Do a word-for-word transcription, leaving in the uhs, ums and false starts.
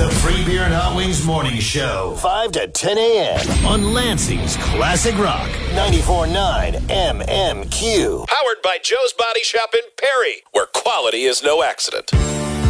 The Free Beer and Hot Wings Morning Show. five to ten a.m. on Lansing's Classic Rock. ninety-four point nine M M Q. Powered by Joe's Body Shop in Perry, where quality is no accident.